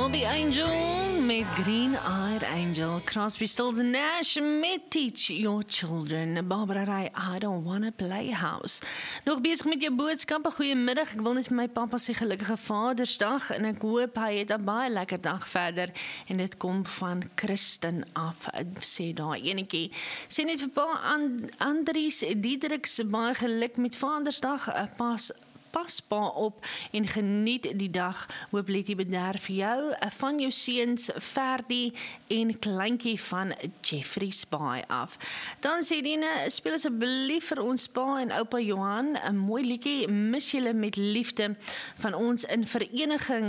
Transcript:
Robbie Angel met Green Eyed Angel. Crosby, Stills Nash met Teach Your Children. Barbara Rai, I Don't Wanna Play House. Nog bezig met jou boodskappe. Goeiemiddag. Ek wil net vir my pappa sê gelukkige Vadersdag en ek hoop hy het 'n baie lekker dag verder. En dit kom van Christen af, sê daar enetjie. Sê net vir pa Andries Diedriks baie geluk met Vadersdag. Pas pa op en geniet die dag. Hoop let jy bederf jou van jou seuns Ferdi en kleintjie van Jeffrey Spy af. Dan sê Dine, speel asseblief vir ons pa en oupa Johan 'n mooi liedjie, mis julle met liefde van ons in vereniging